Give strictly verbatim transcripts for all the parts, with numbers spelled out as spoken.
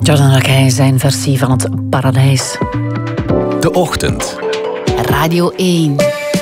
Jordan Rakij, zijn versie van het paradijs. De Ochtend. Radio één.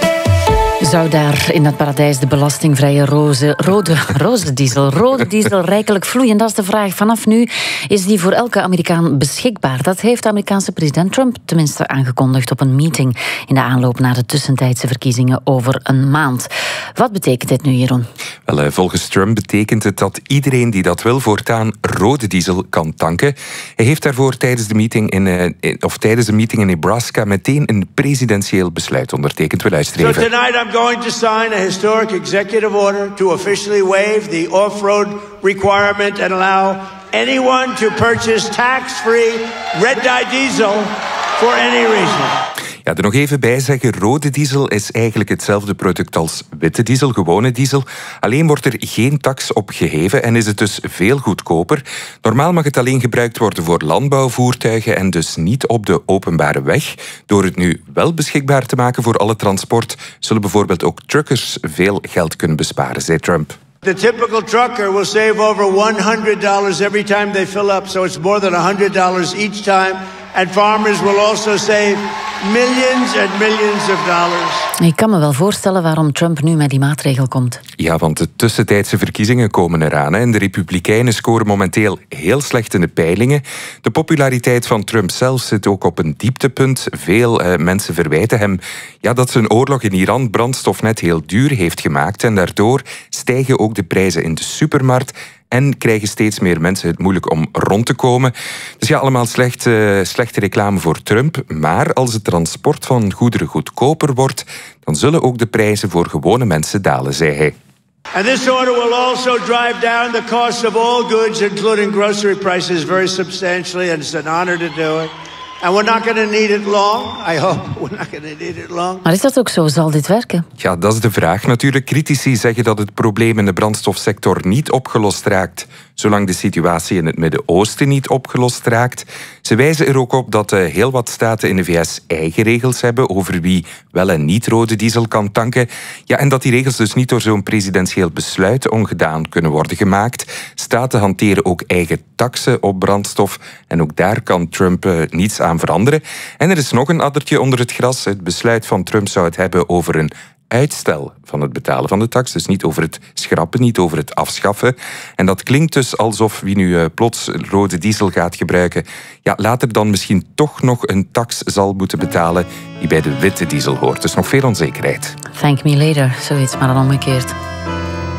Zou daar in het paradijs de belastingvrije roze, rode, roze diesel, rode diesel rijkelijk vloeien? Dat is de vraag. Vanaf nu is die voor elke Amerikaan beschikbaar. Dat heeft de Amerikaanse president Trump tenminste aangekondigd op een meeting in de aanloop naar de tussentijdse verkiezingen over een maand. Wat betekent dit nu, Jeroen? Wel, volgens Trump betekent het dat iedereen die dat wil voortaan rode diesel kan tanken. Hij heeft daarvoor tijdens de meeting in, of tijdens de meeting in Nebraska meteen een presidentieel besluit ondertekend. We luisteren even. So tonight I'm going to sign a historic executive order to officially waive the off-road requirement and allow anyone to purchase tax-free red-dye diesel for any reason. Ja, er nog even bij zeggen, rode diesel is eigenlijk hetzelfde product als witte diesel, gewone diesel. Alleen wordt er geen tax op geheven en is het dus veel goedkoper. Normaal mag het alleen gebruikt worden voor landbouwvoertuigen en dus niet op de openbare weg. Door het nu wel beschikbaar te maken voor alle transport, zullen bijvoorbeeld ook truckers veel geld kunnen besparen, zei Trump. The typical trucker will save over one hundred dollars every time they fill up, so it's more than one hundred dollars each time. And farmers will also save millions and millions of dollars. Ik kan me wel voorstellen waarom Trump nu met die maatregel komt. Ja, want de tussentijdse verkiezingen komen eraan. En de Republikeinen scoren momenteel heel slecht in de peilingen. De populariteit van Trump zelf zit ook op een dieptepunt. Veel eh, mensen verwijten hem ja, dat zijn oorlog in Iran brandstof net heel duur heeft gemaakt. En daardoor stijgen ook de prijzen in de supermarkt. En krijgen steeds meer mensen het moeilijk om rond te komen. Dus ja, allemaal slecht, uh, slechte reclame voor Trump. Maar als het transport van goederen goedkoper wordt, dan zullen ook de prijzen voor gewone mensen dalen, zei hij. And this order will also drive down the cost of all goods, including grocery prices, very substantially. And it's an honor to do it. And we're not going to need it long. I hope we're not going to need it long. Maar is dat ook zo? Zal dit werken? Ja, dat is de vraag natuurlijk. Critici zeggen dat het probleem in de brandstofsector niet opgelost raakt, zolang de situatie in het Midden-Oosten niet opgelost raakt. Ze wijzen er ook op dat heel wat staten in de V S eigen regels hebben over wie wel en niet rode diesel kan tanken. Ja, en dat die regels dus niet door zo'n presidentieel besluit ongedaan kunnen worden gemaakt. Staten hanteren ook eigen taksen op brandstof en ook daar kan Trump uh, niets aan veranderen. En er is nog een addertje onder het gras. Het besluit van Trump zou het hebben over een uitstel van het betalen van de tax. Dus niet over het schrappen, niet over het afschaffen. En dat klinkt dus alsof wie nu uh, plots rode diesel gaat gebruiken, ja, later dan misschien toch nog een tax zal moeten betalen die bij de witte diesel hoort. Dus nog veel onzekerheid. Thank me later, zoiets, maar dan omgekeerd.